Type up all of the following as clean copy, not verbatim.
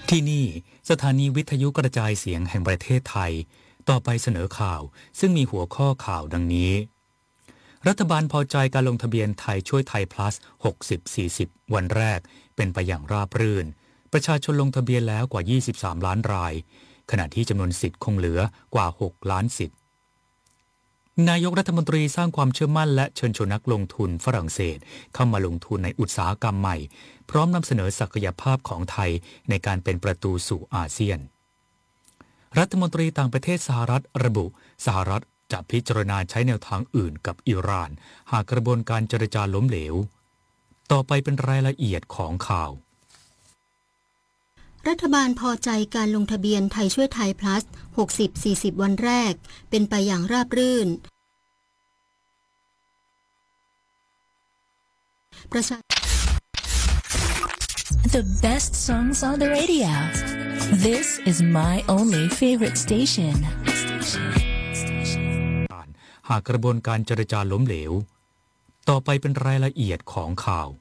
ที่นี่สถานีวิทยุกระจายเสียงแห่งประเทศไทยต่อไปเสนอข่าวซึ่งมีหัวข้อข่าวดังนี้รัฐบาลพอใจการลงทะเบียนไทยช่วยไทย plus 60-40 วันแรกเป็นไปอย่างราบรื่นประชาชนลงทะเบียนแล้วกว่า23ล้านรายขณะที่จำนวนสิทธิ์คงเหลือกว่า6ล้านสิทธิ์นายกรัฐมนตรีสร้างความเชื่อมั่นและเชิญชวนนักลงทุนฝรั่งเศสเข้ามาลงทุนในอุตสาหกรรมใหม่พร้อมนำเสนอศักยภาพของไทยในการเป็นประตูสู่อาเซียนรัฐมนตรีต่างประเทศสหรัฐระบุสหรัฐจะพิจารณาใช้แนวทางอื่นกับอิหร่านหากกระบวนการเจรจาล้มเหลวต่อไปเป็นรายละเอียดของข่าวรัฐบาลพอใจการลงทะเบียนไทยช่วยไทย plus 60-40 วันแรกเป็นไปอย่างราบรื่น The best songs on the radio. This is my only favorite station. หากกระบวนการเจรจาล้มเหลวต่อไปเป็นรายละเอียดของข่าว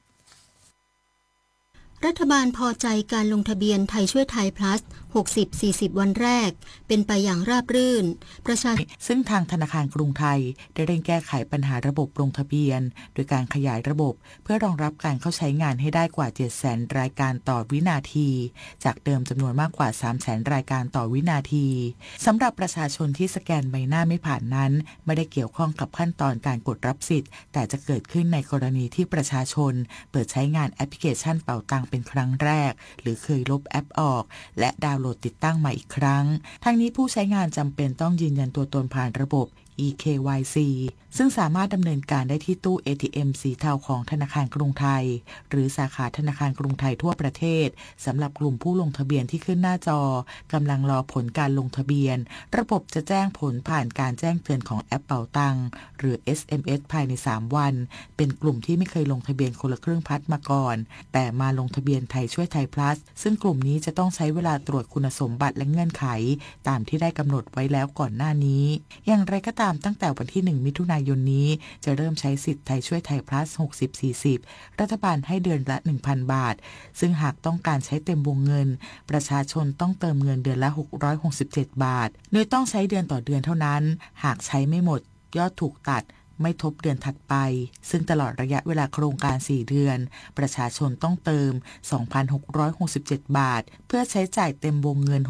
รัฐบาลพอใจการลงทะเบียนไทยช่วยไทย plus 60-40 วันแรกเป็นไปอย่างราบรื่นซึ่งทางธนาคารกรุงไทยได้เร่งแก้ไขปัญหาระบบลงทะเบียนโดยการขยายระบบเพื่อรองรับการเข้าใช้งานให้ได้กว่า 700,000 รายการต่อวินาทีจากเดิมจำนวนมากกว่า 300,000 รายการต่อวินาทีสำหรับประชาชนที่สแกนใบหน้าไม่ผ่านนั้นไม่ได้เกี่ยวข้องกับขั้นตอนการกดรับสิทธิ์แต่จะเกิดขึ้นในกรณีที่ประชาชนเปิดใช้งานแอปพลิเคชันเป๋าตังเป็นครั้งแรกหรือเคยลบแอปออกและดาวน์โหลดติดตั้งใหม่อีกครั้งทั้งนี้ผู้ใช้งานจำเป็นต้องยืนยันตัวตนผ่านระบบ eKYC ซึ่งสามารถดำเนินการได้ที่ตู้ ATM สีเทาของธนาคารกรุงไทยหรือสาขาธนาคารกรุงไทยทั่วประเทศสำหรับกลุ่มผู้ลงทะเบียนที่ขึ้นหน้าจอกำลังรอผลการลงทะเบียนระบบจะแจ้งผลผ่านการแจ้งเตือนของแอปเป๋าตังหรือ SMS ภายใน3วันเป็นกลุ่มที่ไม่เคยลงทะเบียนคนละครึ่งพัดมาก่อนแต่มาลงทะเบียนไทยช่วยไทย plus ซึ่งกลุ่มนี้จะต้องใช้เวลาตรวจคุณสมบัติและเงื่อนไขตามที่ได้กำหนดไว้แล้วก่อนหน้านี้อย่างไรก็ตามตั้งแต่วันที่1มิถุนายนนี้จะเริ่มใช้สิทธิ์ไทยช่วยไทย plus 60-40 รัฐบาลให้เดือนละ 1,000 บาทซึ่งหากต้องการใช้เต็มวงเงินประชาชนต้องเติมเงินเดือนละ667 บาทโดยต้องใช้เดือนต่อเดือนเท่านั้นหากใช้ไม่หมดยอดถูกตัดไม่ทบเดือนถัดไปซึ่งตลอดระยะเวลาโครงการ4เดือนประชาชนต้องเติม 2,667 บาทเพื่อใช้จ่ายเต็มวงเงิน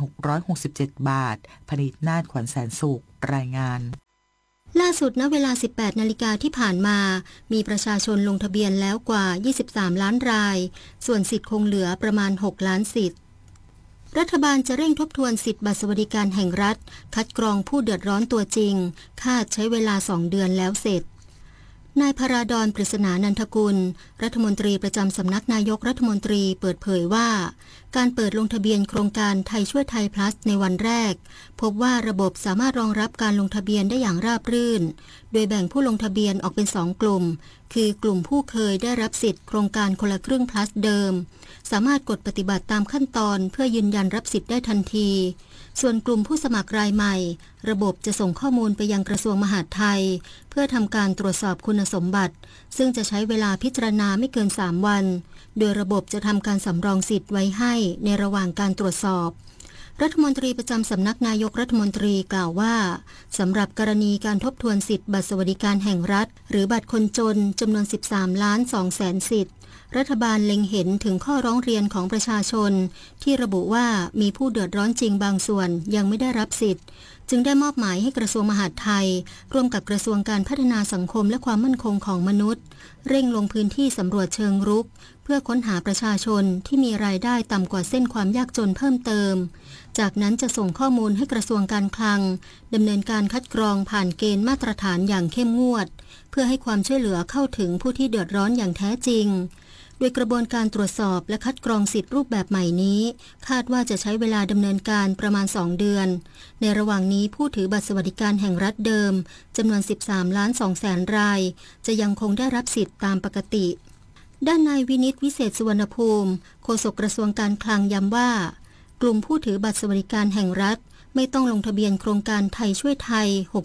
6,667 บาทพนิษฐ์นาฏขวัญแสนสุขรายงานล่าสุดณเวลา 18 นาฬิกาที่ผ่านมามีประชาชนลงทะเบียนแล้วกว่า23ล้านรายส่วนสิทธิ์คงเหลือประมาณ6ล้านสิทธิ์รัฐบาลจะเร่งทบทวนสิทธิบัตรสวัสดิการแห่งรัฐคัดกรองผู้เดือดร้อนตัวจริงคาดใช้เวลา2เดือนแล้วเสร็จนายพราดร ปริศนานันทกุลรัฐมนตรีประจำสำนักนายกรัฐมนตรีเปิดเผยว่าการเปิดลงทะเบียนโครงการไทยช่วยไทย plus ในวันแรกพบว่าระบบสามารถรองรับการลงทะเบียนได้อย่างราบรื่นโดยแบ่งผู้ลงทะเบียนออกเป็น2กลุ่มคือกลุ่มผู้เคยได้รับสิทธิ์โครงการคนละครึ่ง plus เดิมสามารถกดปฏิบัติตามขั้นตอนเพื่อยืนยันรับสิทธิ์ได้ทันทีส่วนกลุ่มผู้สมัครรายใหม่ระบบจะส่งข้อมูลไปยังกระทรวงมหาดไทยเพื่อทำการตรวจสอบคุณสมบัติซึ่งจะใช้เวลาพิจารณาไม่เกิน3วันโดยระบบจะทำการสำรองสิทธิ์ไว้ให้ในระหว่างการตรวจสอบรัฐมนตรีประจำสำนักนายกรัฐมนตรีกล่าวว่าสำหรับกรณีการทบทวนสิทธิบัตรสวัสดิการแห่งรัฐหรือบัตรคนจนจำนวน13.2 ล้านสิทธิ์รัฐบาลเล็งเห็นถึงข้อร้องเรียนของประชาชนที่ระบุว่ามีผู้เดือดร้อนจริงบางส่วนยังไม่ได้รับสิทธิ์จึงได้มอบหมายให้กระทรวงมหาดไทยร่วมกับกระทรวงการพัฒนาสังคมและความมั่นคงของมนุษย์เร่งลงพื้นที่สำรวจเชิงรุกเพื่อค้นหาประชาชนที่มีรายได้ต่ำกว่าเส้นความยากจนเพิ่มเติมจากนั้นจะส่งข้อมูลให้กระทรวงการคลังดำเนินการคัดกรองผ่านเกณฑ์มาตรฐานอย่างเข้มงวดเพื่อให้ความช่วยเหลือเข้าถึงผู้ที่เดือดร้อนอย่างแท้จริงโดยกระบวนการตรวจสอบและคัดกรองสิทธิรูปแบบใหม่นี้คาดว่าจะใช้เวลาดำเนินการประมาณ2เดือนในระหว่างนี้ผู้ถือบัตรสวัสดิการแห่งรัฐเดิมจำนวน 13.2 ล้านรายจะยังคงได้รับสิทธิ์ตามปกติด้านนายวินิตวิเศษสุวรรณภูมิโฆษกกระทรวงการคลังย้ำว่ากลุ่มผู้ถือบัตรสวัสดิการแห่งรัฐไม่ต้องลงทะเบียนโครงการไทยช่วยไทย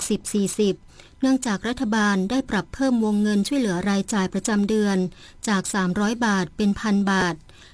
60-40 เนื่องจากรัฐบาลได้ปรับเพิ่มวงเงินช่วยเหลือรายจ่ายประจำเดือนจาก300 บาทเป็น 1,000 บาท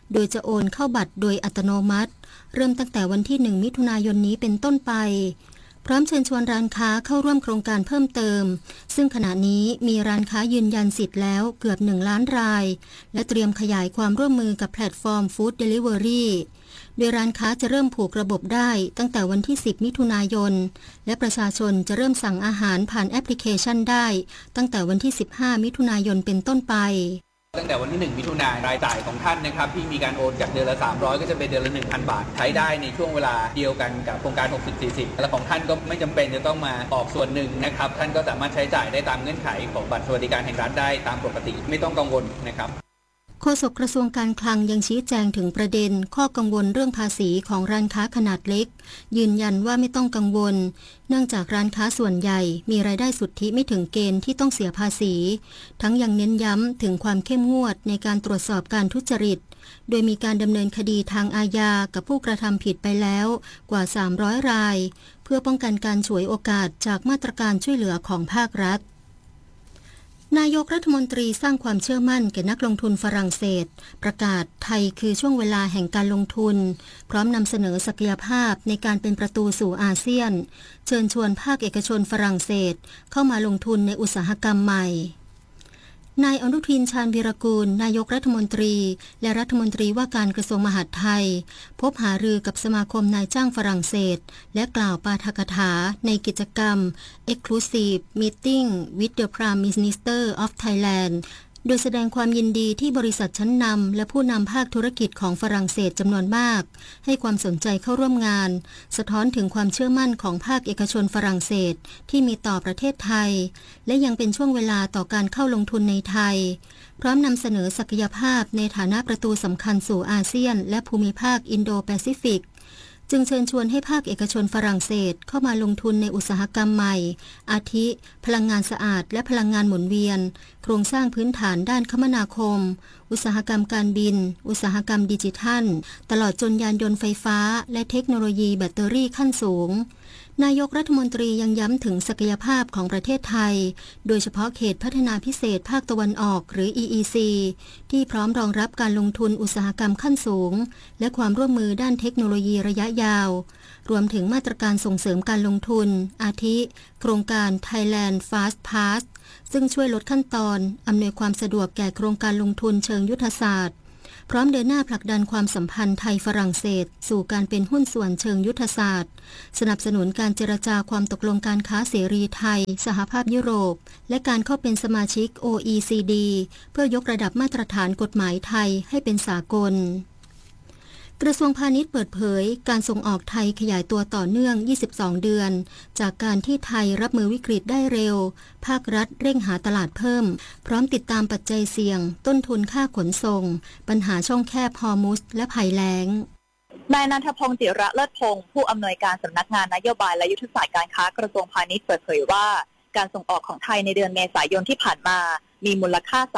โดยจะโอนเข้าบัตรโดยอัตโนมัติเริ่มตั้งแต่วันที่1มิถุนายนนี้เป็นต้นไปพร้อมเชิญชวนร้านค้าเข้าร่วมโครงการเพิ่มเติมซึ่งขณะนี้มีร้านค้ายืนยันสิทธิ์แล้วเกือบ1ล้านรายและเตรียมขยายความร่วมมือกับแพลตฟอร์มฟู้ดเดลิเวอรี่โดยร้านค้าจะเริ่มผูกระบบได้ตั้งแต่วันที่10มิถุนายนและประชาชนจะเริ่มสั่งอาหารผ่านแอปพลิเคชันได้ตั้งแต่วันที่15มิถุนายนเป็นต้นไปตั้งแต่วันที่1มิถุนายนรายจ่ายของท่านนะครับที่มีการโอนจากเดือนละ300ก็จะเป็นเดือนละ 1,000 บาทใช้ได้ในช่วงเวลาเดียวกันกับโครงการ60-40และของท่านก็ไม่จำเป็นจะต้องมาออกส่วนหนึ่งนะครับท่านก็สามารถใช้จ่ายได้ตามเงื่อนไขของบัตรสวัสดิการแห่งรัฐได้ตามปกติไม่ต้องกังวลนะครับโฆษกกระทรวงการคลังยังชี้แจงถึงประเด็นข้อกังวลเรื่องภาษีของร้านค้าขนาดเล็กยืนยันว่าไม่ต้องกังวลเนื่องจากร้านค้าส่วนใหญ่มีรายได้สุทธิไม่ถึงเกณฑ์ที่ต้องเสียภาษีทั้งยังเน้นย้ำถึงความเข้มงวดในการตรวจสอบการทุจริตโดยมีการดำเนินคดีทางอาญากับผู้กระทำผิดไปแล้วกว่า300รายเพื่อป้องกันการฉวยโอกาสจากมาตรการช่วยเหลือของภาครัฐนายกรัฐมนตรีสร้างความเชื่อมั่นแก่นักลงทุนฝรั่งเศสประกาศไทยคือช่วงเวลาแห่งการลงทุนพร้อมนำเสนอศักยภาพในการเป็นประตูสู่อาเซียนเชิญชวนภาคเอกชนฝรั่งเศสเข้ามาลงทุนในอุตสาหกรรมใหม่นายอนุทินชาญวีรกูลนายกรัฐมนตรีและรัฐมนตรีว่าการกระทรวงมหาดไทยพบหารือกับสมาคมนายจ้างฝรั่งเศสและกล่าวปาฐกถาในกิจกรรม Exclusive Meeting with the Prime Minister of Thailand โดยแสดงความยินดีที่บริษัทชั้นนำและผู้นำภาคธุรกิจของฝรั่งเศสจำนวนมากให้ความสนใจเข้าร่วมงานสะท้อนถึงความเชื่อมั่นของภาคเอกชนฝรั่งเศสที่มีต่อประเทศไทยและยังเป็นช่วงเวลาต่อการเข้าลงทุนในไทยพร้อมนำเสนอศักยภาพในฐานะประตูสำคัญสู่อาเซียนและภูมิภาคอินโดแปซิฟิกจึงเชิญชวนให้ภาคเอกชนฝรั่งเศสเข้ามาลงทุนในอุตสาหกรรมใหม่อาทิพลังงานสะอาดและพลังงานหมุนเวียนโครงสร้างพื้นฐานด้านคมนาคมอุตสาหกรรมการบินอุตสาหกรรมดิจิทัลตลอดจนยานยนต์ไฟฟ้าและเทคโนโลยีแบตเตอรี่ขั้นสูงนายกรัฐมนตรียังย้ำถึงศักยภาพของประเทศไทยโดยเฉพาะเขตพัฒนาพิเศษภาคตะวันออกหรือ EEC ที่พร้อมรองรับการลงทุนอุตสาหกรรมขั้นสูงและความร่วมมือด้านเทคโนโลยีระยะยาวรวมถึงมาตรการส่งเสริมการลงทุนอาทิโครงการ Thailand Fast Pass ซึ่งช่วยลดขั้นตอนอำนวยความสะดวกแก่โครงการลงทุนเชิงยุทธศาสตร์พร้อมเดินหน้าผลักดันความสัมพันธ์ไทยฝรั่งเศสสู่การเป็นหุ้นส่วนเชิงยุทธศาสตร์สนับสนุนการเจรจาความตกลงการค้าเสรีไทยสหภาพยุโรปและการเข้าเป็นสมาชิก OECD เพื่อยกระดับมาตรฐานกฎหมายไทยให้เป็นสากลกระทรวงพาณิชย์เปิดเผยการส่งออกไทยขยายตัวต่อเนื่อง22เดือนจากการที่ไทยรับมือวิกฤตได้เร็วภาครัฐเร่งหาตลาดเพิ่มพร้อมติดตามปัจจัยเสี่ยงต้นทุนค่าขนส่งปัญหาช่องแคบฮอร์มุซและภัยแล้งนายณัฐพงษ์ จิระเลิศพงศ์ผู้อำนวยการสำนักงานนโยบายและยุทธศาสตร์การค้ากระทรวงพาณิชย์เปิดเผยว่าการส่งออกของไทยในเดือนเมษายนที่ผ่านมามีมูลค่า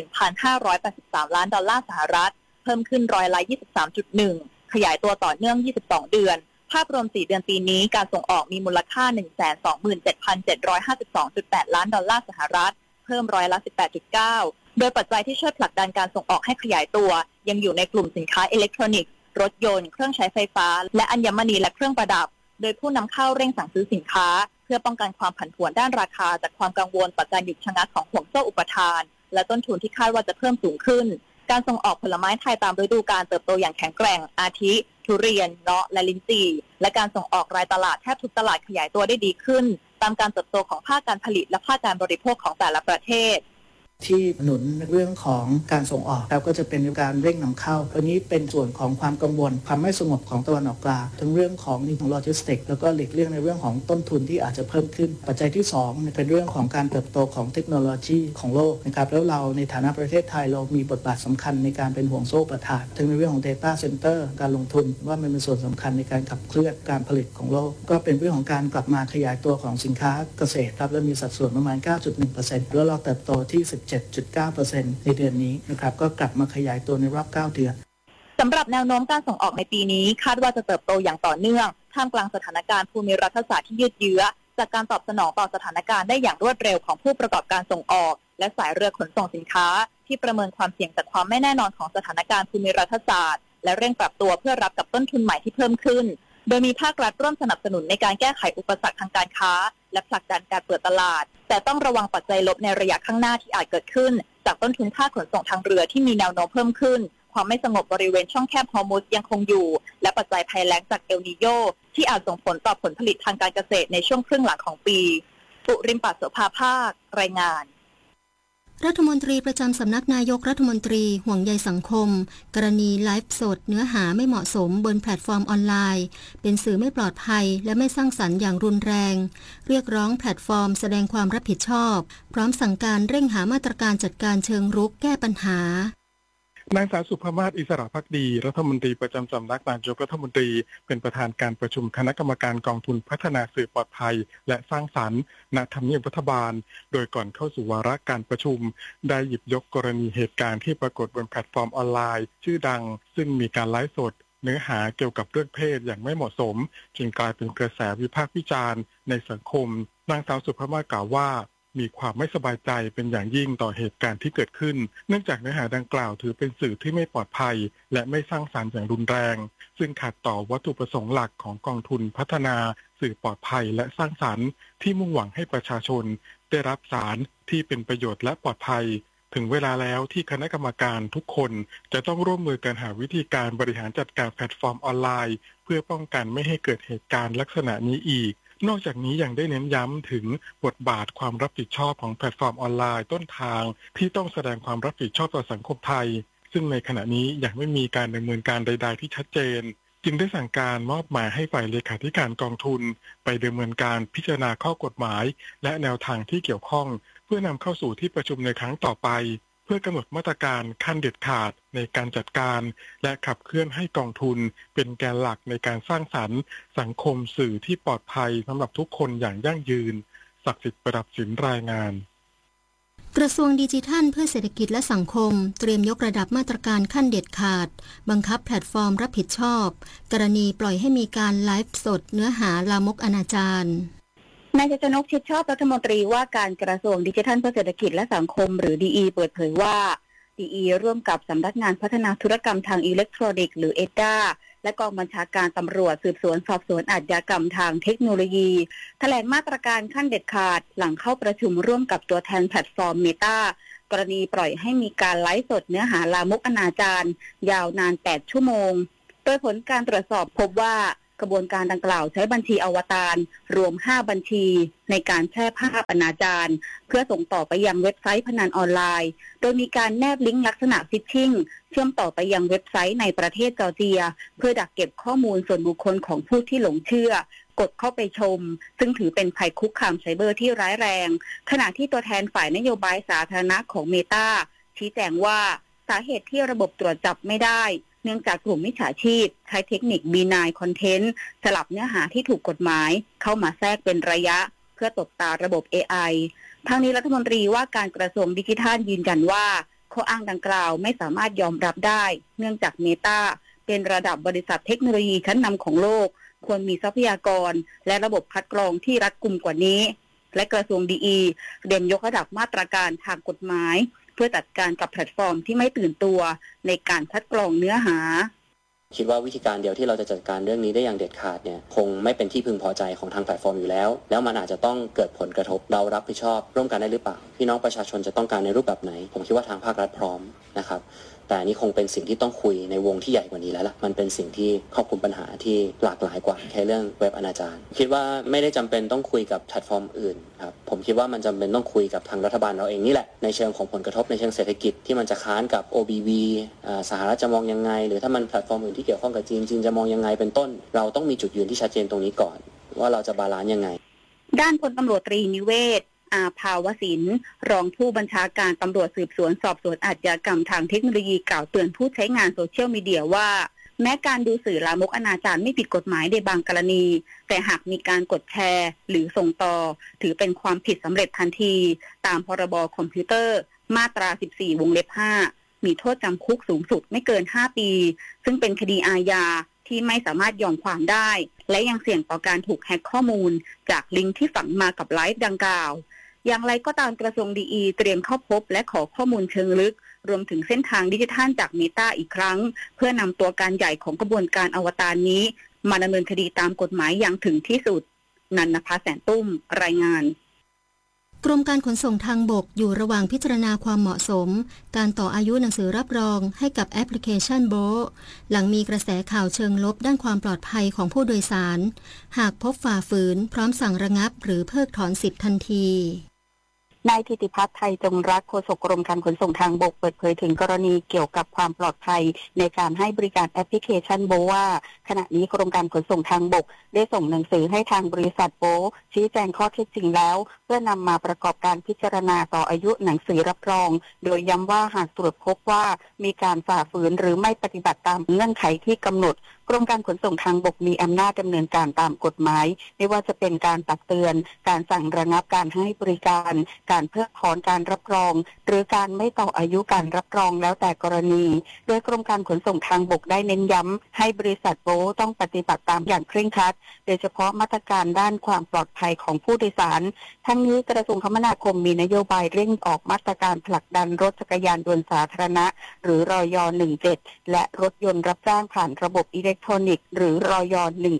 31,583 ล้านดอลลาร์สหรัฐเพิ่มขึ้น23.1%ขยายตัวต่อเนื่อง22เดือนภาพรวม4เดือนปีนี้การส่งออกมีมูลค่า 127,752.8 ล้านดอลลาร์สหรัฐเพิ่ม18.9%โดยปัจจัยที่ช่วยผลักดันการส่งออกให้ขยายตัวยังอยู่ในกลุ่มสินค้าอิเล็กทรอนิกส์รถยนต์เครื่องใช้ไฟฟ้าและอัญมณีและเครื่องประดับโดยผู้นำเข้าเร่งสั่งซื้อสินค้าเพื่อป้องกันความผันผวนด้านราคาจากความกังวลต่อการหยุดชะงักของห่วงโซ่อุปทานและต้นทุนที่คาดว่าจะเพิ่มสูงขึ้นการส่งออกผลไม้ไทยตามฤดูกาลเติบโตอย่างแข็งแกร่งอาทิทุเรียนเงาะและลิ้นจี่และการส่งออกรายตลาดแทบทุกตลาดขยายตัวได้ดีขึ้นตามการเติบโตของภาคการผลิตและภาคการบริโภคของแต่ละประเทศที่หนุนเรื่องของการส่งออกแล้วก็จะเป็นการเร่งนำเข้าอันนี้เป็นส่วนของความกังวลความไม่สงบของตะวันออกกลางทั้งเรื่องของโลจิสติกส์แล้วก็หลีกเลี่ยงในเรื่องของต้นทุนที่อาจจะเพิ่มขึ้นปัจจัยที่2เป็นเรื่องของการเติบโตของเทคโนโลยีของโลกนะครับแล้วเราในฐานะประเทศไทยเรามีบทบาทสำคัญในการเป็นห่วงโซ่ประทานทั้งในเรื่องของ Data Center การลงทุนว่ามันเป็นส่วนสำคัญในการขับเคลื่อนการผลิตของโลกก็เป็นเรื่องของการกลับมาขยายตัวของสินค้าเกษตรครับและมีสัดส่วนประมาณ 9.1% แล้วเราเติบโตที่ 17.9%ในเดือนนี้นะครับก็กลับมาขยายตัวในรอบ9เดือนสำหรับแนวโน้มการส่งออกในปีนี้คาดว่าจะเติบโตอย่างต่อเนื่องท่ามกลางสถานการณ์ภูมิรัฐศาสตร์ที่ยืดเยื้อจากการตอบสนองต่อสถานการณ์ได้อย่างรวดเร็วของผู้ประกอบการส่งออกและสายเรือขนส่งสินค้าที่ประเมินความเสี่ยงจากความไม่แน่นอนของสถานการณ์ภูมิรัฐศาสตร์และเร่งปรับตัวเพื่อรับกับต้นทุนใหม่ที่เพิ่มขึ้นโดยมีภาครัฐร่วมสนับสนุนในการแก้ไขอุปสรรคทางการค้าและผลักดันการเปิดตลาดแต่ต้องระวังปัจจัยลบในระยะข้างหน้าที่อาจเกิดขึ้นจากต้นทุนค่าขนส่งทางเรือที่มีแนวโน้มเพิ่มขึ้นความไม่สงบบริเวณช่องแคบฮอร์มุซยังคงอยู่และปัจจัยภัยแล้งจากเอลนีโญที่อาจส่งผลต่อผลผลิตทางการเกษตรในช่วงครึ่งหลังของปีปุริมปัสโสภาภาครายงานรัฐมนตรีประจำสำนักนายกรัฐมนตรีห่วงใยสังคมกรณีไลฟ์สดเนื้อหาไม่เหมาะสมบนแพลตฟอร์มออนไลน์เป็นสื่อไม่ปลอดภัยและไม่สร้างสรรค์อย่างรุนแรงเรียกร้องแพลตฟอร์มแสดงความรับผิดชอบพร้อมสั่งการเร่งหามาตรการจัดการเชิงรุกแก้ปัญหานางสาวสุภมาศอิสระภักดีรัฐมนตรีประจำสำนักนายกรัฐมนตรีเป็นประธานการประชุมคณะกรรมการกองทุนพัฒนาสื่อปลอดภัยและสร้างสรรค์ณทำเนียบรัฐบาลโดยก่อนเข้าสู่วาระการประชุมได้หยิบยกกรณีเหตุการณ์ที่ปรากฏบนแพลตฟอร์มออนไลน์ชื่อดังซึ่งมีการไลฟ์สดเนื้อหาเกี่ยวกับเรื่องเพศอย่างไม่เหมาะสมจึงกลายเป็นกระแสวิพากษ์วิจารณ์ในสังคมนางสาวสุภมาศกล่าวว่ามีความไม่สบายใจเป็นอย่างยิ่งต่อเหตุการณ์ที่เกิดขึ้นเนื่องจากเนื้อหาดังกล่าวถือเป็นสื่อที่ไม่ปลอดภัยและไม่สร้างสรรค์อย่างรุนแรงซึ่งขัดต่อวัตถุประสงค์หลักของกองทุนพัฒนาสื่อปลอดภัยและสร้างสรรค์ที่มุ่งหวังให้ประชาชนได้รับสารที่เป็นประโยชน์และปลอดภัยถึงเวลาแล้วที่คณะกรรมการทุกคนจะต้องร่วมมือกันหาวิธีการบริหารจัดการแพลตฟอร์มออนไลน์เพื่อป้องกันไม่ให้เกิดเหตุการณ์ลักษณะนี้อีกนอกจากนี้ยังได้เน้นย้ำถึงบทบาทความรับผิดชอบของแพลตฟอร์มออนไลน์ต้นทางที่ต้องแสดงความรับผิดชอบต่อสังคมไทยซึ่งในขณะนี้ยังไม่มีการดำเนินการใดๆที่ชัดเจนจึงได้สั่งการมอบหมายให้ฝ่ายเลขาธิการกองทุนไปดำเนินการพิจารณาข้อกฎหมายและแนวทางที่เกี่ยวข้องเพื่อนำเข้าสู่ที่ประชุมในครั้งต่อไปเพื่อกำหนดมาตรการขั้นเด็ดขาดในการจัดการและขับเคลื่อนให้กองทุนเป็นแกนหลักในการสร้างสรรค์สังคมสื่อที่ปลอดภัยสำหรับทุกคนอย่างยั่งยืนศักดิ์สิทธิ์ประดับสินรายงานกระทรวงดิจิทัลเพื่อเศรษฐกิจและสังคมเตรียมยกระดับมาตรการขั้นเด็ดขาดบังคับแพลตฟอร์มรับผิดชอบกรณีปล่อยให้มีการไลฟ์สดเนื้อหาลามกอนาจารนายชัยชนกชิดชอบรัฐมนตรีว่าการกระทรวงดิจิทัลเพื่อเศรษฐกิจและสังคมหรือ DE เปิดเผยว่า DE ร่วมกับสำนักงานพัฒนาธุรกรรมทางอิเล็กทรอนิกส์หรือ EDDA และกองบัญชาการตำรวจสืบสวนสอบสวนอาชญากรรมทางเทคโนโลยีแถลงมาตรการขั้นเด็ดขาดหลังเข้าประชุมร่วมกับตัวแทนแพลตฟอร์ม Meta กรณีปล่อยให้มีการไลฟ์สดเนื้อหาลามกอนาจารยาวนาน8ชั่วโมงโดยผลการตรวจสอบพบว่ากระบวนการดังกล่าวใช้บัญชีอวตารรวม5บัญชีในการแชร์ภาพอนาจารเพื่อส่งต่อไปยังเว็บไซต์พนันออนไลน์โดยมีการแนบลิงก์ลักษณะฟิชชิงเชื่อมต่อไปยังเว็บไซต์ในประเทศจอร์เจียเพื่อดักเก็บข้อมูลส่วนบุคคลของผู้ที่หลงเชื่อกดเข้าไปชมซึ่งถือเป็นภัยคุกคามไซเบอร์ที่ร้ายแรงขณะที่ตัวแทนฝ่ายนโยบายสาธารณะของ Meta ชี้แจงว่าสาเหตุที่ระบบตรวจจับไม่ได้เนื่องจากกลุ่มมิจฉาชีพใช้เทคนิค benign content สลับเนื้อหาที่ถูกกฎหมายเข้ามาแทรกเป็นระยะเพื่อตบตาระบบ AI ทางนี้รัฐมนตรีว่าการกระทรวงดิจิทัลยืนยันว่าข้ออ้างดังกล่าวไม่สามารถยอมรับได้เนื่องจาก Meta เป็นระดับบริษัทเทคโนโลยีชั้นนำของโลกควรมีทรัพยากรและระบบคัดกรองที่รัดกุมกว่านี้และกระทรวง DE เตรียมยกระดับมาตรการทางกฎหมายเพื่อจัดการกับแพลตฟอร์มที่ไม่ตื่นตัวในการคัดกรองเนื้อหาคิดว่าวิธีการเดียวที่เราจะจัดการเรื่องนี้ได้อย่างเด็ดขาดเนี่ยคงไม่เป็นที่พึงพอใจของทางแพลตฟอร์มอยู่แล้วมันอาจจะต้องเกิดผลกระทบเรารับผิดชอบร่วมกันได้หรือเปล่าพี่น้องประชาชนจะต้องการในรูปแบบไหนผมคิดว่าทางภาครัฐพร้อมนะครับแต่อันนี้คงเป็นสิ่งที่ต้องคุยในวงที่ใหญ่กว่านี้แล้วล่ะมันเป็นสิ่งที่ครอบคลุมปัญหาที่หลากหลายกว่าแค่เรื่องเว็บอนาจารคิดว่าไม่ได้จำเป็นต้องคุยกับแพลตฟอร์มอื่นครับผมคิดว่ามันจำเป็นต้องคุยกับทางรัฐบาลเราเองนี่แหละในเชิงของผลกระทบในเชิงเศรษฐกิจที่มันจะค้านกับ OBV สหรัฐจะมองยังไงหรือถ้ามันแพลตฟอร์มอื่นที่เกี่ยวข้องกับจีนจะมองยังไงเป็นต้นเราต้องมีจุดยืนที่ชัดเจนตรงนี้ก่อนว่าเราจะบาลานซ์ยังไงด้านพลตำรวจตรีนิเวศอาภาวศิลป์รองผู้บัญชาการตำรวจสืบสวนสอบสวนอาชญากรรมทางเทคโนโลยีกล่าวเตือนผู้ใช้งานโซเชียลมีเดียว่าแม้การดูสื่อลามกอนาจารไม่ผิดกฎหมายในบางกรณีแต่หากมีการกดแชร์หรือส่งต่อถือเป็นความผิดสำเร็จทันทีตามพรบคอมพิวเตอร์มาตรา14วงเล็บ5มีโทษจำคุกสูงสุดไม่เกิน5ปีซึ่งเป็นคดีอาญาที่ไม่สามารถยอมความได้และยังเสี่ยงต่อการถูกแฮ็กข้อมูลจากลิงก์ที่ฝังมากับไลฟ์ดังกล่าวอย่างไรก็ตามกระทรวง DE เตรียมเข้าพบและขอข้อมูลเชิงลึกรวมถึงเส้นทางดิจิทัลจาก Meta อีกครั้งเพื่อนำตัวการใหญ่ของกระบวนการอวตารนี้มาดำเนินคดีตามกฎหมายอย่างถึงที่สุดนันนภาแสนตุ้มรายงานกรมการขนส่งทางบกอยู่ระหว่างพิจารณาความเหมาะสมการต่ออายุหนังสือรับรองให้กับแอปพลิเคชันโบทหลังมีกระแสข่าวเชิงลบด้านความปลอดภัยของผู้โดยสารหากพบฝ่าฝืนพร้อมสั่งระงับหรือเพิกถอนสิทธิ์ทันทีนายธิติพัฒน์ไทยจงรักโฆษกกรมการขนส่งทางบกเปิดเผยถึงกรณีเกี่ยวกับความปลอดภัยในการให้บริการแอปพลิเคชันโบว่าขณะนี้กรมการขนส่งทางบกได้ส่งหนังสือให้ทางบริษัทโบชี้แจงข้อเท็จจริงแล้วเพื่อนำมาประกอบการพิจารณาต่ออายุหนังสือรับรองโดยย้ำว่าหากตรวจพบว่ามีการฝ่าฝืนหรือไม่ปฏิบัติตามเงื่อนไขที่กำหนดกรมการขนส่งทางบกมีอำนาจดำเนินการตามกฎหมายไม่ว่าจะเป็นการตักเตือนการสั่งระงับการให้บริการการเพิกถอนการรับรองหรือการไม่ต่ออายุการรับรองแล้วแต่กรณีโดยกรมการขนส่งทางบกได้เน้นย้ำให้บริษัทโบต้องปฏิบัติตามอย่างเคร่งครัดโดยเฉพาะมาตรการด้านความปลอดภัยของผู้โดยสารทั้งนี้กระทรวงคมนาคมมีนโยบายเร่งออกมาตรการผลักดันรถจักรยานยนต์สาธารณะหรือรย17และรถยนต์รับจ้างผ่านระบบอิเล็กทรอนิกส์หรือรย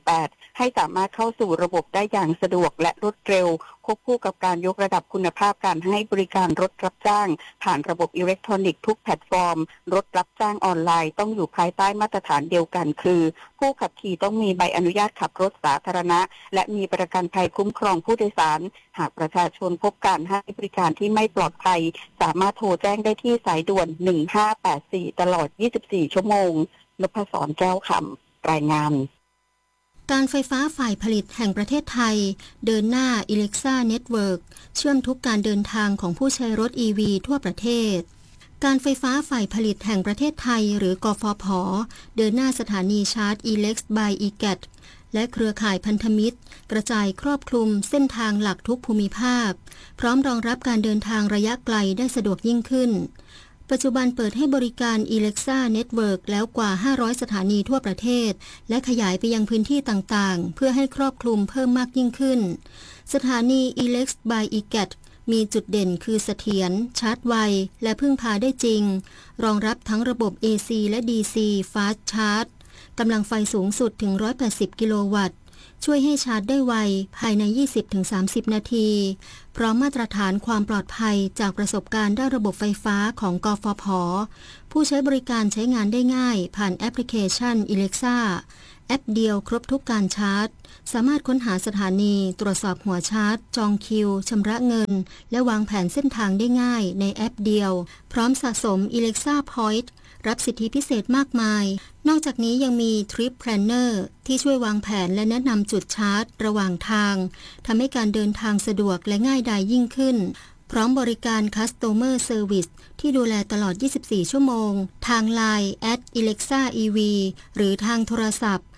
18ให้สามารถเข้าสู่ระบบได้อย่างสะดวกและรวดเร็วควบคู่กับการยกระดับคุณภาพการให้บริการรถรับจ้างผ่านระบบอิเล็กทรอนิกส์ทุกแพลตฟอร์มรถรับจ้างออนไลน์ต้องอยู่ภายใต้มาตรฐานเดียวกันคือผู้ขับขี่ต้องมีใบอนุญาตขับรถสาธารณะและมีประกันภัยคุ้มครองผู้โดยสารหากประชาชนพบการให้บริการที่ไม่ปลอดภัยสามารถโทรแจ้งได้ที่สายด่วน1584ตลอด24ชั่วโมงนพศรแก้วคำรายงานการไฟฟ้าฝ่ายผลิตแห่งประเทศไทยเดินหน้า Alexa Network เชื่อมทุกการเดินทางของผู้ใช้รถ EV ทั่วประเทศการไฟฟ้าฝ่ายผลิตแห่งประเทศไทยหรือกฟผ.เดินหน้าสถานีชาร์จ Elex by EGAT และเครือข่ายพันธมิตรกระจายครอบคลุมเส้นทางหลักทุกภูมิภาคพร้อมรองรับการเดินทางระยะไกลได้สะดวกยิ่งขึ้นปัจจุบันเปิดให้บริการ Alexa Network แล้วกว่า500สถานีทั่วประเทศและขยายไปยังพื้นที่ต่างๆเพื่อให้ครอบคลุมเพิ่มมากยิ่งขึ้นสถานี Elex by EGAT มีจุดเด่นคือเสถียรชาร์จไวและพึ่งพาได้จริงรองรับทั้งระบบ AC และ DC Fast Charge กำลังไฟสูงสุดถึง180กิโลวัตต์ช่วยให้ชาร์จได้ไวภายใน 20-30 นาทีพร้อมมาตรฐานความปลอดภัยจากประสบการณ์ด้านระบบไฟฟ้าของกฟผ.ผู้ใช้บริการใช้งานได้ง่ายผ่านแอปพลิเคชัน Alexa แอปเดียวครบทุกการชาร์จสามารถค้นหาสถานีตรวจสอบหัวชาร์จจองคิวชำระเงินและวางแผนเส้นทางได้ง่ายในแอปเดียวพร้อมสะสม Alexa Point รับสิทธิพิเศษมากมายนอกจากนี้ยังมี Trip Planner ที่ช่วยวางแผนและแนะนำจุดชาร์จระหว่างทางทำให้การเดินทางสะดวกและง่ายดายยิ่งขึ้นพร้อมบริการ Customer Service ที่ดูแลตลอด 24 ชั่วโมงทาง LINE @AlexaEV หรือทางโทรศัพท์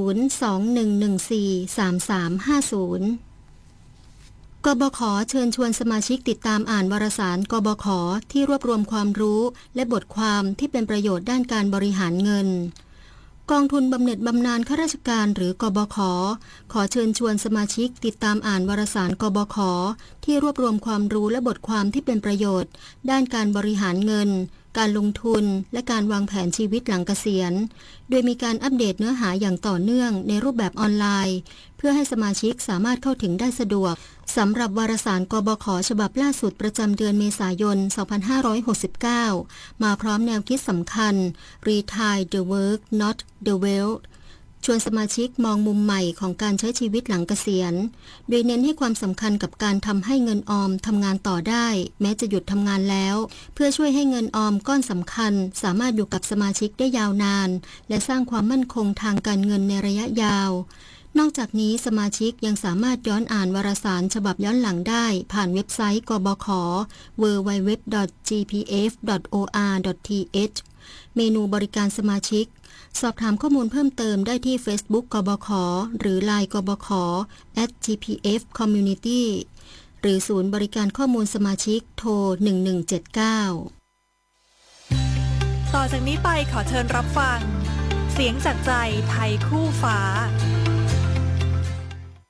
021143350กบข.เชิญชวนสมาชิกติดตามอ่านวารสารกบข.ที่รวบรวมความรู้และบทความที่เป็นประโยชน์ด้านการบริหารเงินกองทุนบำเหน็จบำนาญข้าราชการหรือกบข.ขอเชิญชวนสมาชิกติดตามอ่านวารสารกบข.ที่รวบรวมความรู้และบทความที่เป็นประโยชน์ด้านการบริหารเงินการลงทุนและการวางแผนชีวิตหลังเกษียณโดยมีการอัปเดตเนื้อหาอย่างต่อเนื่องในรูปแบบออนไลน์เพื่อให้สมาชิกสามารถเข้าถึงได้สะดวกสำหรับวารสารกบข.ฉบับล่าสุดประจำเดือนเมษายน 2569 มาพร้อมแนวคิดสำคัญ Retire the Work Not the Wealth ชวนสมาชิกมองมุมใหม่ของการใช้ชีวิตหลังเกษียณโดยเน้นให้ความสำคัญกับการทำให้เงินออมทำงานต่อได้แม้จะหยุดทำงานแล้วเพื่อช่วยให้เงินออมก้อนสำคัญสามารถอยู่กับสมาชิกได้ยาวนานและสร้างความมั่นคงทางการเงินในระยะยาวนอกจากนี้สมาชิกยังสามารถย้อนอ่านวารสารฉบับย้อนหลังได้ผ่านเว็บไซต์กบข. www.gpf.or.th เมนูบริการสมาชิกสอบถามข้อมูลเพิ่มเติมได้ที่ Facebook กบข.หรือ LINE กบข. @gpf-community หรือศูนย์บริการข้อมูลสมาชิกโทร 1179 ต่อจากนี้ไปขอเชิญรับฟังเสียงจากใจไทยคู่ฟ้าก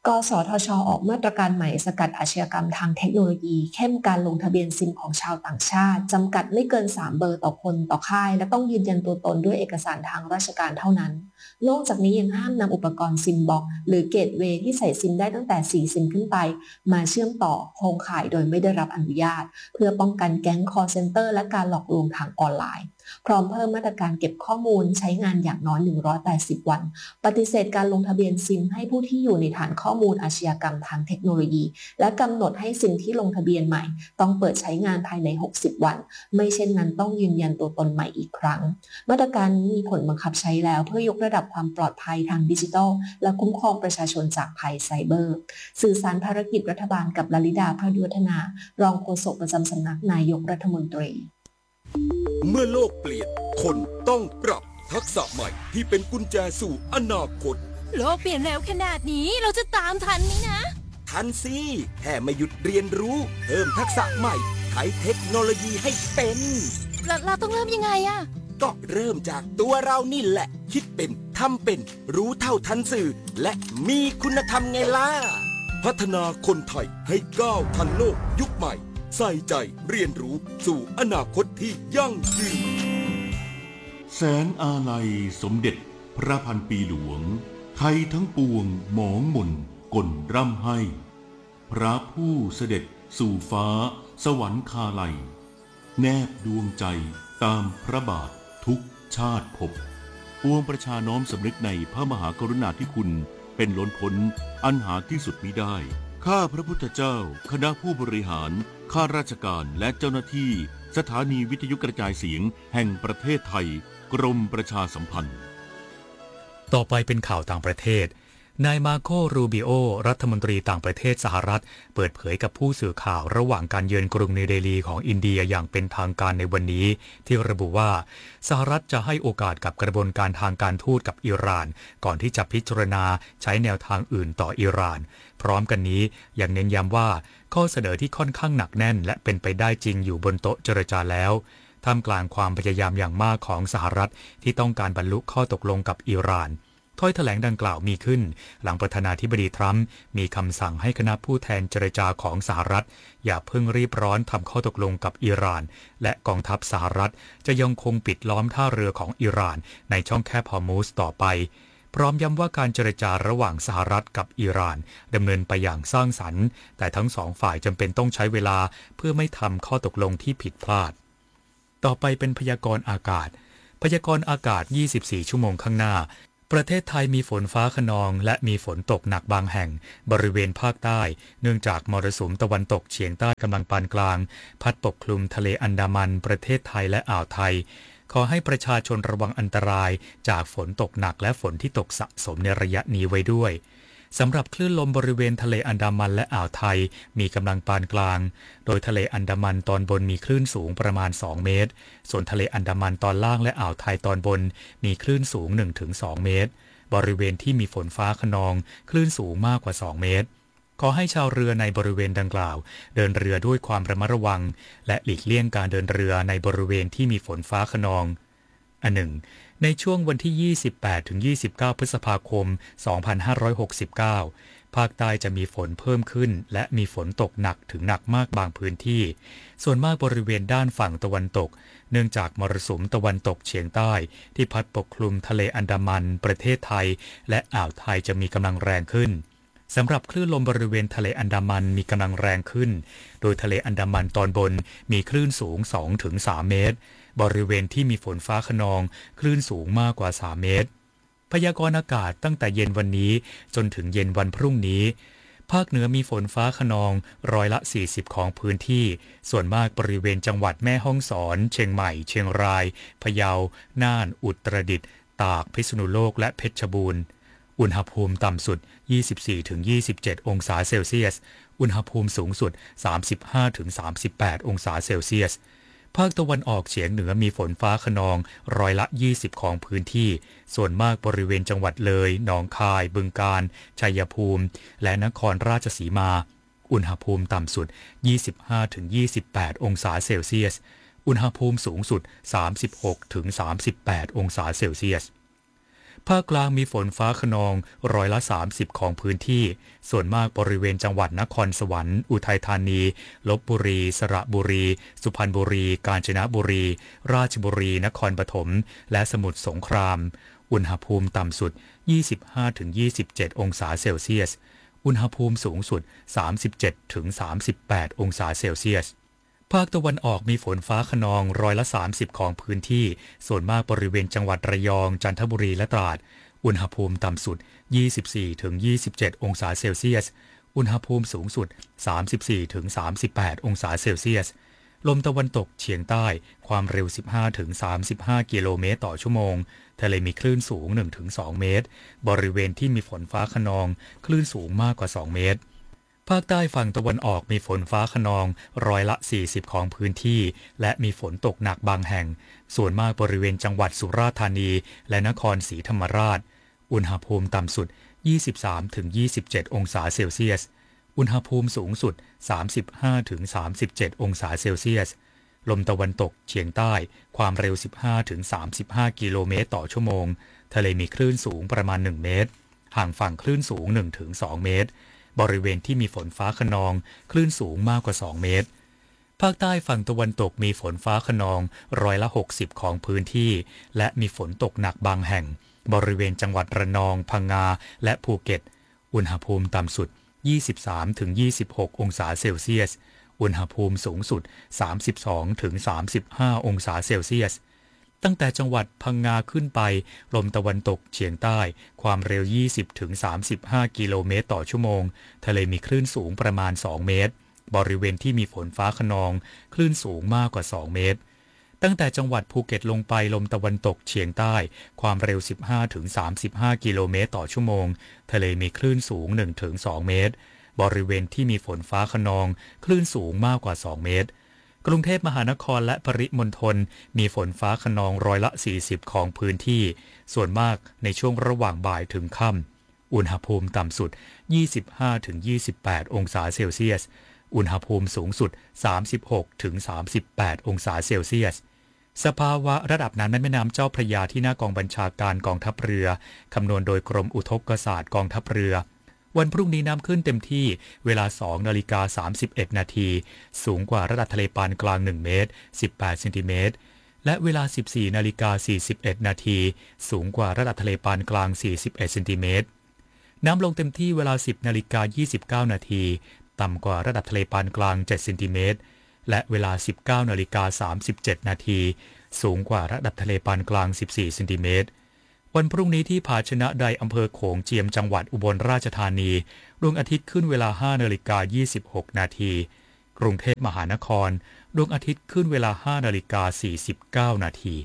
กสทช.ออกมาตรการใหม่สกัดอาชญากรรมทางเทคโนโลยีเข้มการลงทะเบียนซิมของชาวต่างชาติจำกัดไม่เกิน3เบอร์ต่อคนต่อค่ายและต้องยืนยันตัวตนด้วยเอกสารทางราชการเท่านั้นนอกจากนี้ยังห้ามนำอุปกรณ์ซิมบ็อกซ์หรือเกตเวย์ที่ใส่ซิมได้ตั้งแต่4ซิมขึ้นไปมาเชื่อมต่อโครงข่ายโดยไม่ได้รับอนุญาตเพื่อป้องกันแก๊ง call center และการหลอกลวงทางออนไลน์พร้อมเพิ่มมาตรการเก็บข้อมูลใช้งานอย่างน้อย180วันปฏิเสธการลงทะเบียนซิมให้ผู้ที่อยู่ในฐานข้อมูลอาชญากรรมทางเทคโนโลยีและกำหนดให้ซิมที่ลงทะเบียนใหม่ต้องเปิดใช้งานภายใน60วันไม่เช่นนั้นต้องยืนยันตัวตนใหม่อีกครั้งมาตรการนี้มีผลบังคับใช้แล้วเพื่อยกระดับความปลอดภัยทางดิจิทัลและคุ้มครองประชาชนจากภัยไซเบอร์สื่อสารภารกิจรัฐบาลกับลลิดา พดุวัฒนารองโฆษกประจำสำนักนายกรัฐมนตรีเมื่อโลกเปลี่ยนคนต้องปรับทักษะใหม่ที่เป็นกุญแจสู่อนาคตโลกเปลี่ยนเร็วขนาดนี้เราจะตามทันไหมนะทันสิแค่ไม่หยุดเรียนรู้เพิ่มทักษะใหม่ใช้เทคโนโลยีให้เป็นเราต้องเริ่มยังไงอะก็เริ่มจากตัวเรานี่แหละคิดเป็นทำเป็นรู้เท่าทันสื่อและมีคุณธรรมไงล่ะพัฒนาคนไทยให้ก้าวทันโลกยุคใหม่ใส่ใจเรียนรู้สู่อนาคตที่ยั่งยืนแสนอาลัยสมเด็จพระพันปีหลวงไทยทั้งปวงหมองหม่นก่นร่ำให้พระผู้เสด็จสู่ฟ้าสวรรคาลัยแนบดวงใจตามพระบาททุกชาติภพปวงประชาน้อมสำนึกในพระมหากรุณาธิคุณเป็นล้นพ้นอันหาที่สุดมิได้ข้าพระพุทธเจ้าคณะผู้บริหารข้าราชการและเจ้าหน้าที่สถานีวิทยุกระจายเสียงแห่งประเทศไทยกรมประชาสัมพันธ์ต่อไปเป็นข่าวต่างประเทศนายมาโค รูบิโอรัฐมนตรีต่างประเทศสหรัฐเปิดเผยกับผู้สื่อข่าวระหว่างการเยือนกรุงนิวเดลีของอินเดียอย่างเป็นทางการในวันนี้ที่ระบุว่าสหรัฐจะให้โอกาสกับกระบวนการทางการทูตกับอิหร่านก่อนที่จะพิจารณาใช้แนวทางอื่นต่ออิหร่านพร้อมกันนี้ยังเน้นย้ำว่าข้อเสนอที่ค่อนข้างหนักแน่นและเป็นไปได้จริงอยู่บนโต๊ะเจรจาแล้วท่ามกลางความพยายามอย่างมากของสหรัฐที่ต้องการบรรลุข้อตกลงกับอิหร่านถ้อยแถลงดังกล่าวมีขึ้นหลังประธานาธิบดีทรัมป์มีคำสั่งให้คณะผู้แทนเจรจาของสหรัฐอย่าเพิ่งรีบร้อนทำข้อตกลงกับอิหร่านและกองทัพสหรัฐจะยังคงปิดล้อมท่าเรือของอิหร่านในช่องแคบฮอร์มุซต่อไปพร้อมย้ำว่าการเจรจาระหว่างสหรัฐกับอิหร่านดำเนินไปอย่างสร้างสรรค์แต่ทั้งสองฝ่ายจำเป็นต้องใช้เวลาเพื่อไม่ทำข้อตกลงที่ผิดพลาดต่อไปเป็นพยากรณ์อากาศพยากรณ์อากาศ24ชั่วโมงข้างหน้าประเทศไทยมีฝนฟ้าคะนองและมีฝนตกหนักบางแห่งบริเวณภาคใต้เนื่องจากมรสุมตะวันตกเฉียงใต้กำลังปานกลางพัดปกคลุมทะเลอันดามันประเทศไทยและอ่าวไทยขอให้ประชาชนระวังอันตรายจากฝนตกหนักและฝนที่ตกสะสมในระยะนี้ไว้ด้วยสำหรับคลื่นลมบริเวณทะเลอันดามันและอ่าวไทยมีกำลังปานกลางโดยทะเลอันดามันตอนบนมีคลื่นสูงประมาณ2เมตรส่วนทะเลอันดามันตอนล่างและอ่าวไทยตอนบนมีคลื่นสูง 1-2 เมตรบริเวณที่มีฝนฟ้าคะนองคลื่นสูงมากกว่า2เมตรขอให้ชาวเรือในบริเวณดังกล่าวเดินเรือด้วยความระมัดระวังและหลีกเลี่ยงการเดินเรือในบริเวณที่มีฝนฟ้าคะนองอันหนึ่งในช่วงวันที่ 28-29 พฤษภาคม 2569 ภาคใต้จะมีฝนเพิ่มขึ้นและมีฝนตกหนักถึงหนักมากบางพื้นที่ส่วนมากบริเวณด้านฝั่งตะวันตกเนื่องจากมรสุมตะวันตกเฉียงใต้ที่พัดปกคลุมทะเลอันดามันประเทศไทยและอ่าวไทยจะมีกำลังแรงขึ้นสำหรับคลื่นลมบริเวณทะเลอันดามันมีกำลังแรงขึ้นโดยทะเลอันดามันตอนบนมีคลื่นสูง 2-3 เมตรบริเวณที่มีฝนฟ้าคะนองคลื่นสูงมากกว่า3เมตรพยากรณ์อากาศตั้งแต่เย็นวันนี้จนถึงเย็นวันพรุ่งนี้ภาคเหนือมีฝนฟ้าคะนอง40%ของพื้นที่ส่วนมากบริเวณจังหวัดแม่ฮ่องสอนเชียงใหม่เชียงรายพะเยาน่านอุตรดิตถ์ตากพิษณุโลกและเพชรบูรณ์อุณหภูมิต่ำสุด 24-27 องศาเซลเซียสอุณหภูมิสูงสุด 35-38 องศาเซลเซียสภาคตะวันออกเฉียงเหนือมีฝนฟ้าคะนอง20%ของพื้นที่ส่วนมากบริเวณจังหวัดเลยหนองคายบึงกาฬชัยภูมิและนครราชสีมาอุณหภูมิต่ำสุด 25-28 องศาเซลเซียสอุณหภูมิสูงสุด 36-38 องศาเซลเซียสภาคกลางมีฝนฟ้าคะนอง30%ของพื้นที่ส่วนมากบริเวณจังหวัดนครสวรรค์อุทัยธานีลพบุรีสระบุรีสุพรรณบุรีกาญจนบุรีราชบุรีนครปฐมและสมุทรสงครามอุณหภูมิต่ำสุด 25-27 องศาเซลเซียสอุณหภูมิสูงสุด 37-38 องศาเซลเซียสภาคตะวันออกมีฝนฟ้าคะนอง30%ของพื้นที่ส่วนมากบริเวณจังหวัดระยองจันทบุรีและตราดอุณหภูมิต่ำสุด 24-27 องศาเซลเซียสอุณหภูมิสูงสุด 34-38 องศาเซลเซียสลมตะวันตกเฉียงใต้ความเร็ว 15-35 กิโลเมตรต่อชั่วโมงทะเลมีคลื่นสูง 1-2 เมตรบริเวณที่มีฝนฟ้าคะนองคลื่นสูงมากกว่า2เมตรภาคใต้ฝั่งตะวันออกมีฝนฟ้าคะนอง40%ของพื้นที่และมีฝนตกหนักบางแห่งส่วนมากบริเวณจังหวัดสุราษฎร์ธานีและนครศรีธรรมราชอุณหภูมิต่ำสุด 23-27 องศาเซลเซียสอุณหภูมิสูงสุด 35-37 องศาเซลเซียสลมตะวันตกเฉียงใต้ความเร็ว 15-35 กิโลเมตรต่อชั่วโมงทะเลมีคลื่นสูงประมาณ1เมตรห่างฝั่งคลื่นสูง 1-2 เมตรบริเวณที่มีฝนฟ้าคะนองคลื่นสูงมากกว่า2เมตรภาคใต้ฝั่งตะวันตกมีฝนฟ้าคะนอง60%ของพื้นที่และมีฝนตกหนักบางแห่งบริเวณจังหวัดระนองพังงาและภูเก็ตอุณหภูมิต่ำสุด 23-26 องศาเซลเซียสอุณหภูมิสูงสุด 32-35 องศาเซลเซียสตั้งแต่จังหวัดพังงาขึ้นไปลมตะวันตกเฉียงใต้ความเร็ว 20-35 กิโลเมตรต่อชั่วโมงทะเลมีคลื่นสูงประมาณ2เมตรบริเวณที่มีฝนฟ้าคะนองคลื่นสูงมากกว่า2เมตรตั้งแต่จังหวัดภูเก็ตลงไปลมตะวันตกเฉียงใต้ความเร็ว 15-35 กิโลเมตรต่อชั่วโมงทะเลมีคลื่นสูง 1-2 เมตรบริเวณที่มีฝนฟ้าคะนองคลื่นสูงมากกว่า2เมตรกรุงเทพมหานครและปริมณฑลมีฝนฟ้าคะนอง40%ของพื้นที่ส่วนมากในช่วงระหว่างบ่ายถึงค่ำอุณหภูมิต่ำสุด 25-28 องศาเซลเซียสอุณหภูมิสูงสุด 36-38 องศาเซลเซียสสภาวะระดับน้ำในแม่น้ำเจ้าพระยาที่หน้ากองบัญชาการกองทัพเรือคำนวณโดยกรมอุทกศาสตร์กองทัพเรือวันพรุ่งนี้น้ำขึ้นเต็มที่เวลา 2:31 นาทีสูงกว่าระดับทะเลปานกลาง1เมตร18เซนติเมตรและเวลา 14:41 นาทีสูงกว่าระดับทะเลปานกลาง41เซนติเมตรน้ำลงเต็มที่เวลา 10:29 นาทีต่ำกว่าระดับทะเลปานกลาง7เซนติเมตรและเวลา 19:37 นาทีสูงกว่าระดับทะเลปานกลาง14เซนติเมตรวันพรุ่งนี้ที่ผาชนะใดอำเภอโขงเจียมจังหวัดอุบลราชธานีดวงอาทิตย์ขึ้นเวลา 5:26 นาทีกรุงเทพมหานครดวงอาทิตย์ขึ้นเวลา 5:49 นาที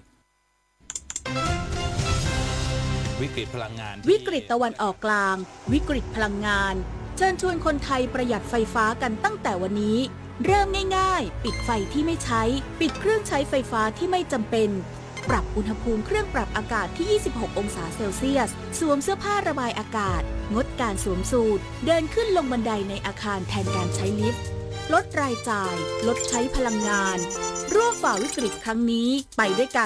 วิกฤตพลังงานวิกฤตตะวันออกกลางวิกฤตพลังงานเชิญชวนคนไทยประหยัดไฟฟ้ากันตั้งแต่วันนี้เริ่มง่ายๆปิดไฟที่ไม่ใช้ปิดเครื่องใช้ไฟฟ้าที่ไม่จำเป็นปรับอุณหภูมิเครื่องปรับอากาศที่26องศาเซลเซียสสวมเสื้อผ้าระบายอากาศงดการสวมสูทเดินขึ้นลงบันไดในอาคารแทนการใช้ลิฟต์ลดรายจ่ายลดใช้พลังงานร่วมฝ่าวิกฤตครั้งนี้ไปด้วยกัน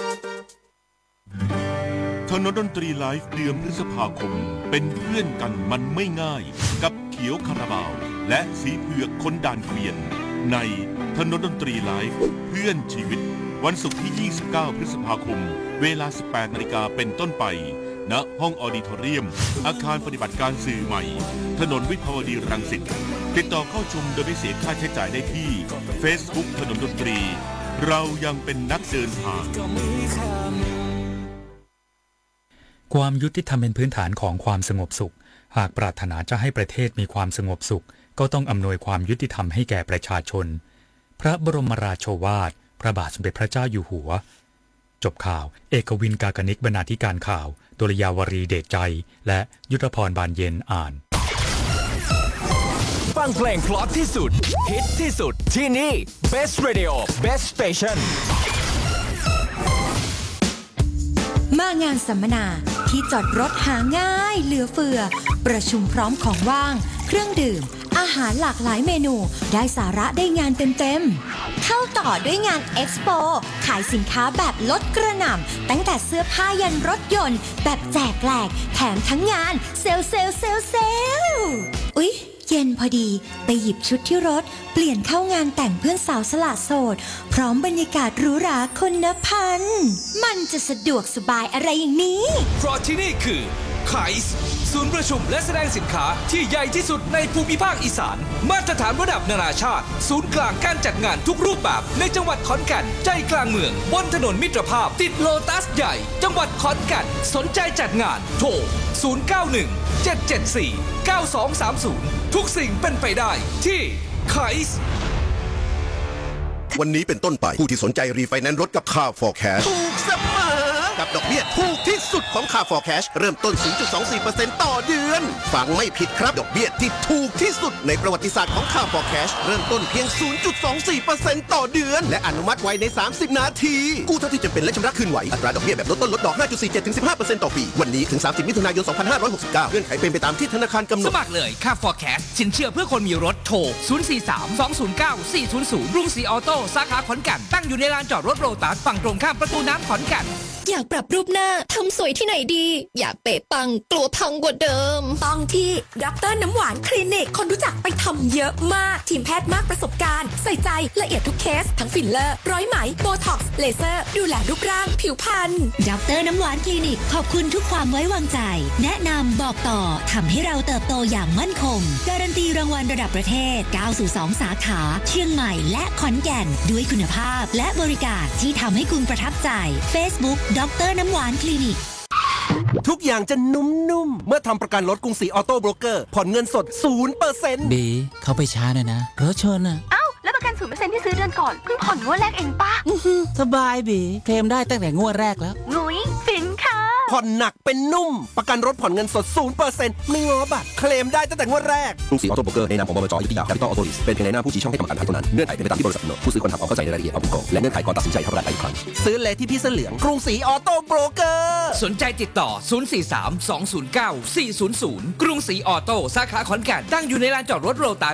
ถนนดนตรีไลฟ์เดือนพฤษภาคมเป็นเพื่อนกันมันไม่ง่ายกับเขียวคาราบาวและสีเผือกคนด่านเกวียนในถนนดนตรีไลฟ์เพื่อนชีวิตวันศุกร์ที่ 29 พฤษภาคมเวลา 18 นาฬิกาเป็นต้นไปณห้องออดิทอเรียมอาคารปฏิบัติการสื่อใหม่ถนนวิภาวดีรังสิตติดต่อเข้าชมโดยไม่เสียค่าใช้จ่ายได้ที่ Facebook ถนนดนตรีเรายังเป็นนักเดินทางความยุติธรรมเป็นพื้นฐานของความสงบสุขหากปรารถนาจะให้ประเทศมีความสงบสุขก็ต้องอำนวยความยุติธรรมให้แก่ประชาชนพระบรมราโชวาทพระบาทสมเด็จพระเจ้าอยู่หัวจบข่าวเอกวินกากนิกบรรณาธิการข่าวดุลยาวรีเดชใจและยุทธพรบานเย็นอ่านฟังเพลงเพราะที่สุดฮิตที่สุดที่นี่ Best Radio Best Station มางานสัมมนาที่จอดรถหาง่ายเหลือเฟือประชุมพร้อมของว่างเครื่องดื่มอาหารหลากหลายเมนูได้สาระได้งานเต็มๆเข้าต่อด้วยงานเอ็กซ์โปขายสินค้าแบบลดกระหน่ำตั้งแต่เสื้อผ้ายันรถยนต์แบบแจกแหลกแถมทั้งงานเซลอุ๊ยเย็นพอดีไปหยิบชุดที่รถเปลี่ยนเข้างานแต่งเพื่อนสาวสละโสดพร้อมบรรยากาศหรูหราคนนับพันมันจะสะดวกสบายอะไรอย่างนี้เพราะที่นี่คือไคส์ศูนย์ประชุมและแสดงสินค้าที่ใหญ่ที่สุดในภูมิภาคอีสานมาตรฐานระดับนานาชาติศูนย์กลางการจัดงานทุกรูปแบบในจังหวัดขอนแก่นใจกลางเมืองบนถนนมิตรภาพติดโลตัสใหญ่จังหวัดขอนแก่นสนใจจัดงานโทร0917749230ทุกสิ่งเป็นไปได้ที่ไคส์วันนี้เป็นต้นไปผู้ที่สนใจรีไฟแนนซ์รถกับ Car for Cash ถูกเสมอกับดอกเบี้ยถูกที่สุดของ Car for Cash เริ่มต้น 0.24% ต่อเดือนฟังไม่ผิดครับดอกเบี้ยที่ถูกที่สุดในประวัติศาสตร์ของ Car for Cash เริ่มต้นเพียง 0.24% ต่อเดือนและอนุมัติไว้ใน30นาทีกู้เท่าที่จำเป็นและชำระคืนไหวอัตราดอกเบี้ยแบบลดต้นลดดอก 5.47-15% ต่อปีวันนี้ถึง30มิถุนายน2569เงื่อนไขเป็นไปตามที่ธนาคารกำหนดสมัครเลย Car for Cash สินเชื่อเพื่อคนมีรถโทร043-209-400กรุงศรีออโต้สาขาขอนแก่นตั้งอยู่ในลานจอดรถโลตัสฝั่งตรงข้ามประตูน้ำขอนแก่นอยากปรับรูปหน้าทำสวยที่ไหนดีอยากเป๊ะปังกลัวพังกว่าเดิมต้องที่ดร.น้ำหวานคลินิกคนรู้จักไปทำเยอะมากทีมแพทย์มากประสบการณ์ใส่ใจละเอียดทุกเคสทั้งฟิลเลอร์ร้อยไหมโบท็อกซ์เลเซอร์ดูแลรูปร่างผิวพรรณดร.น้ำหวานคลินิกขอบคุณทุกความไว้วางใจแนะนำบอกต่อทำให้เราเติบโตอย่างมั่นคงการันตีรางวัลระดับประเทศ9สู่2สาขาเชียงใหม่และขอนแก่นด้วยคุณภาพและบริการที่ทำให้คุณประทับใจ Facebook ดร.น้ำหวานคลินิกทุกอย่างจะนุ่มๆเมื่อทำประกันรถกรุงศรีออโต้โบรกเกอร์ผ่อนเงินสด 0% บีเขาไปช้าหน่อยนะรถชนอ่ะแล้วประกัน 0% ที่ซื้อเดือนก่อนเพิ่งผ่อนงวดแรกเองป่ะสบายบีเคลมได้ตั้งแต่งวดแรกแล้วงุ้ยฟินค่ะผ่อนหนักเป็นนุ่มประกันรถผ่อนเงินสด 0% ไม่ง้อบัตรเคลมได้ตั้งแต่งวดแรกกรุงศรีออโต้โบรกเกอร์ในนามของบมจ.อยุธยาแคปิตอลออโต้ลิสเป็นเพียงในหน้าผู้ชี้ช่องให้กรรมการให้เท่านั้นเงื่อนไขเป็นไปตามที่บริษัทกำหนดผู้ซื้อควรทำความเข้าใจในรายละเอียดเอาผู้กองและเงื่อนไขก่อนตัดสินใจทำรายอีกครั้งซื้อเลยที่พี่เสื้อเหลืองกรุงศรีออโต้โบรกเกอร์สนใจติดต่อ043-209-400กรุงศรีออโต้สาขาขอนแก่นตั้งอยู่ในลานจอดรถโลตัส